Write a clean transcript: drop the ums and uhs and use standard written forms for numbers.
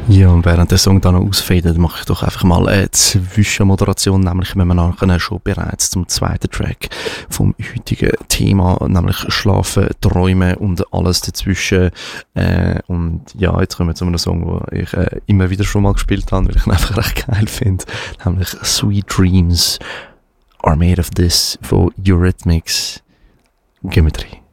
Ja, und während der Song dann noch ausfadet, mache ich doch einfach mal eine Zwischenmoderation, nämlich wenn wir nachher schon bereits zum zweiten Track vom heutigen Thema, nämlich Schlafen, Träumen und alles dazwischen. Und ja, jetzt kommen wir zu einem Song, den ich immer wieder schon mal gespielt habe, weil ich ihn einfach recht geil finde, nämlich Sweet Dreams Are Made of This von Eurythmics. Gehen wir rein.